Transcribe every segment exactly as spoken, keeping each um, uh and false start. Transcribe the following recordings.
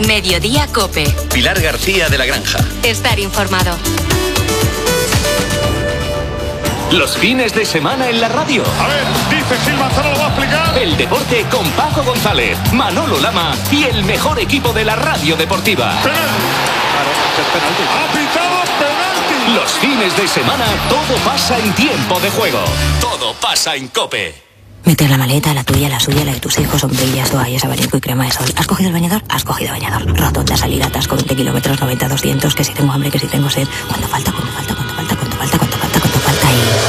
Mediodía COPE. Pilar García de la Granja. Estar informado. Los fines de semana en la radio. A ver, dice Gil Manzano, lo va a explicar. El deporte con Paco González, Manolo Lama y el mejor equipo de la radio deportiva. Penalti. Ha pitado penalti. Los fines de semana todo pasa en tiempo de juego. Todo pasa en COPE. Meter la maleta, la tuya, la suya, la de tus hijos, sombrillas, toallas, abanico y crema de sol. ¿Has cogido el bañador? Has cogido bañador. Rotonda, salida, atasco, veinte kilómetros, noventa, doscientos, que si tengo hambre, que si tengo sed. ¿Cuánto falta? ¿Cuánto falta? ¿Cuánto falta? ¿Cuánto falta? ¿Cuánto falta? ¿Cuánto falta?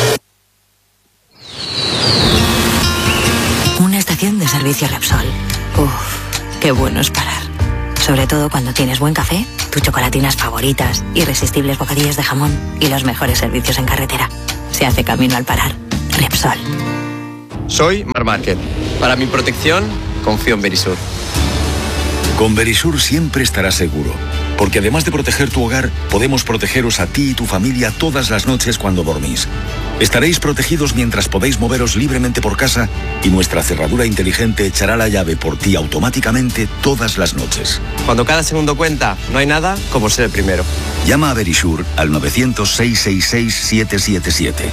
Y... Una estación de servicio Repsol. Uff, qué bueno es parar. Sobre todo cuando tienes buen café, tus chocolatinas favoritas, irresistibles bocadillos de jamón y los mejores servicios en carretera. Se hace camino al parar. Repsol. Soy Mar Márquez. Para mi protección, confío en Verisur. Con Verisur siempre estarás seguro, porque además de proteger tu hogar, podemos protegeros a ti y tu familia todas las noches cuando dormís. Estaréis protegidos mientras podéis moveros libremente por casa y nuestra cerradura inteligente echará la llave por ti automáticamente todas las noches. Cuando cada segundo cuenta, no hay nada como ser el primero. Llama a Verisur al novecientos, seiscientos sesenta y seis, siete siete siete.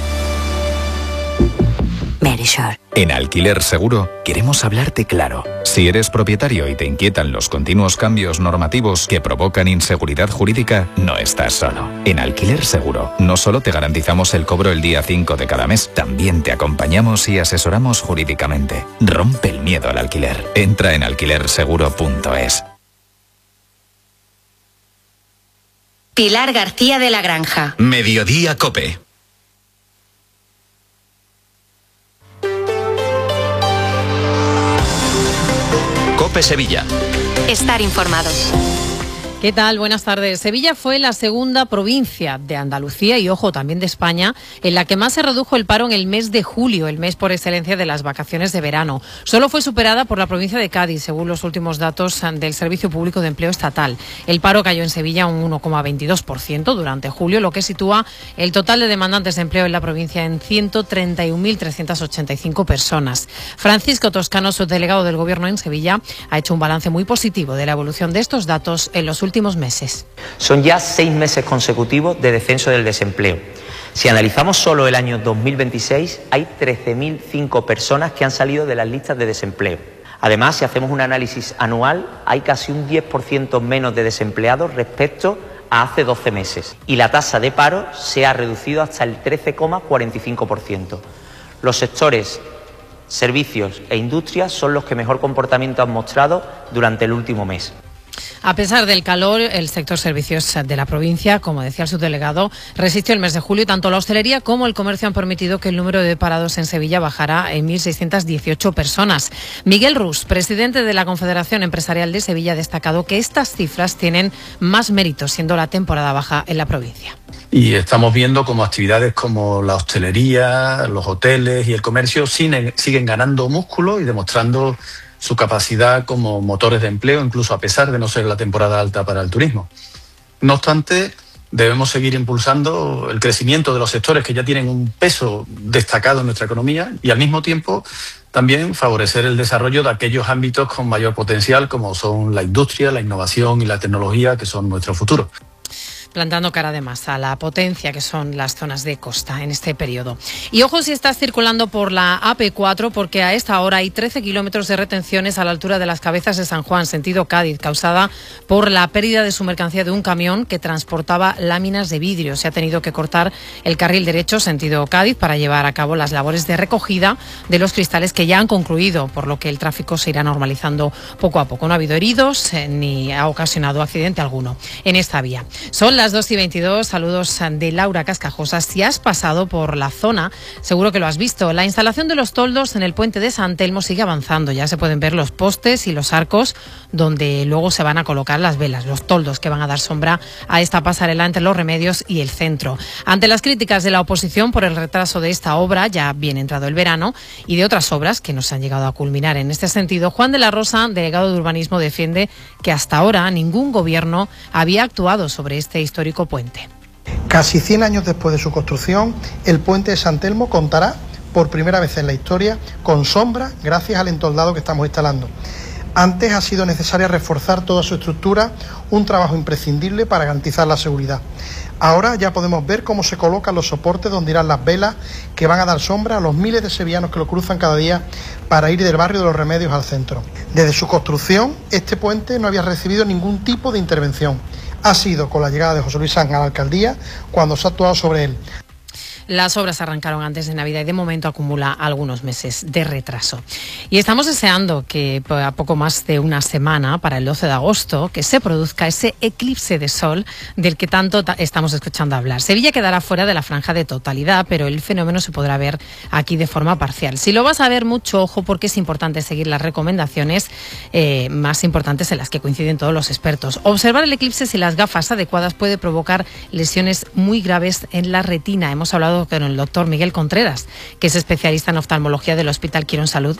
Verisur. En Alquiler Seguro queremos hablarte claro. Si eres propietario y te inquietan los continuos cambios normativos que provocan inseguridad jurídica, no estás solo. En Alquiler Seguro no solo te garantizamos el cobro el día cinco de cada mes, también te acompañamos y asesoramos jurídicamente. Rompe el miedo al alquiler. Entra en alquiler seguro punto es. Pilar García de la Granja. Mediodía COPE. COPE Sevilla. Estar informados. ¿Qué tal? Buenas tardes. Sevilla fue la segunda provincia de Andalucía y, ojo, también de España, en la que más se redujo el paro en el mes de julio, el mes por excelencia de las vacaciones de verano. Solo fue superada por la provincia de Cádiz, según los últimos datos del Servicio Público de Empleo Estatal. El paro cayó en Sevilla un uno coma veintidós por ciento durante julio, lo que sitúa el total de demandantes de empleo en la provincia en ciento treinta y un mil trescientas ochenta y cinco personas. Francisco Toscano, subdelegado del Gobierno en Sevilla, ha hecho un balance muy positivo de la evolución de estos datos en los últimos últimos meses. Son ya seis meses consecutivos de descenso del desempleo. Si analizamos solo el año dos mil veintiséis, hay trece mil cinco personas que han salido de las listas de desempleo. Además, si hacemos un análisis anual, hay casi un diez por ciento menos de desempleados respecto a hace doce meses. Y la tasa de paro se ha reducido hasta el trece coma cuarenta y cinco por ciento. Los sectores servicios e industrias son los que mejor comportamiento han mostrado durante el último mes. A pesar del calor, el sector servicios de la provincia, como decía el subdelegado, resistió el mes de julio y tanto la hostelería como el comercio han permitido que el número de parados en Sevilla bajara en mil seiscientas dieciocho personas. Miguel Rus, presidente de la Confederación Empresarial de Sevilla, ha destacado que estas cifras tienen más mérito, siendo la temporada baja en la provincia. Y estamos viendo como actividades como la hostelería, los hoteles y el comercio siguen, siguen ganando músculo y demostrando su capacidad como motores de empleo, incluso a pesar de no ser la temporada alta para el turismo. No obstante, debemos seguir impulsando el crecimiento de los sectores que ya tienen un peso destacado en nuestra economía y al mismo tiempo también favorecer el desarrollo de aquellos ámbitos con mayor potencial como son la industria, la innovación y la tecnología, que son nuestro futuro. Plantando cara además a la potencia que son las zonas de costa en este periodo. Y ojo si estás circulando por la A P cuatro, porque a esta hora hay trece kilómetros de retenciones a la altura de las Cabezas de San Juan, sentido Cádiz, causada por la pérdida de su mercancía de un camión que transportaba láminas de vidrio. Se ha tenido que cortar el carril derecho, sentido Cádiz, para llevar a cabo las labores de recogida de los cristales que ya han concluido, por lo que el tráfico se irá normalizando poco a poco. No ha habido heridos eh, ni ha ocasionado accidente alguno en esta vía. Son las dos y veintidós, saludos de Laura Cascajosa. Si has pasado por la zona, seguro que lo has visto. La instalación de los toldos en el puente de San Telmo sigue avanzando. Ya se pueden ver los postes y los arcos donde luego se van a colocar las velas, los toldos que van a dar sombra a esta pasarela entre Los Remedios y el centro. Ante las críticas de la oposición por el retraso de esta obra, ya bien entrado el verano, y de otras obras que no se han llegado a culminar en este sentido, Juan de la Rosa, delegado de Urbanismo, defiende que hasta ahora ningún gobierno había actuado sobre este histórico puente. Casi cien años después de su construcción, el puente de San Telmo contará por primera vez en la historia con sombra gracias al entoldado que estamos instalando. Antes ha sido necesario reforzar toda su estructura, un trabajo imprescindible para garantizar la seguridad. Ahora ya podemos ver cómo se colocan los soportes donde irán las velas que van a dar sombra a los miles de sevillanos que lo cruzan cada día para ir del barrio de Los Remedios al centro. Desde su construcción, este puente no había recibido ningún tipo de intervención. Ha sido con la llegada de José Luis Sanz a la alcaldía cuando se ha actuado sobre él. Las obras arrancaron antes de Navidad y de momento acumula algunos meses de retraso. Y estamos deseando que a poco más de una semana, para el doce de agosto, que se produzca ese eclipse de sol del que tanto ta- estamos escuchando hablar. Sevilla quedará fuera de la franja de totalidad, pero el fenómeno se podrá ver aquí de forma parcial. Si lo vas a ver, mucho ojo, porque es importante seguir las recomendaciones eh, más importantes en las que coinciden todos los expertos. Observar el eclipse sin las gafas adecuadas puede provocar lesiones muy graves en la retina. Hemos hablado con el doctor Miguel Contreras, que es especialista en oftalmología del Hospital Quirón Salud